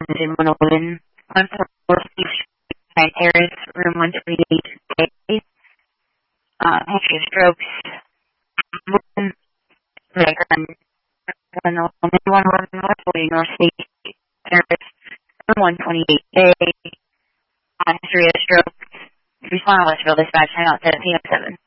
in 111, 144 Steve Street, Terrace, room 128A. History of strokes. One 111 North 40 North State Terrace, room 128A. History of strokes. Respond Westville Dispatch, hang out 7 PM 7.